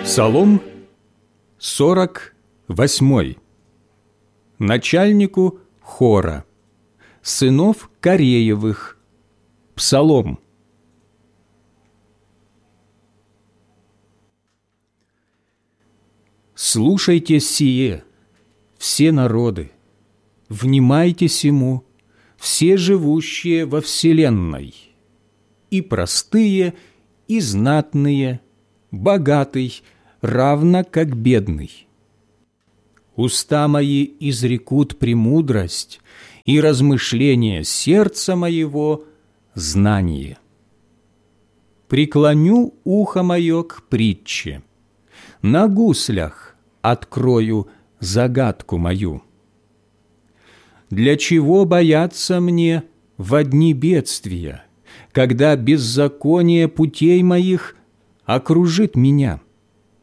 Псалом 48. Начальнику хора, сынов Кореевых. Псалом. Слушайте сие, все народы, внимайте сему, все живущие во вселенной, и простые, и знатные, богатый, равно как бедный. Уста мои изрекут премудрость, и размышления сердца моего – знание. Преклоню ухо мое к притче, на гуслях открою загадку мою. Для чего бояться мне во дни бедствия, когда беззаконие путей моих окружит меня?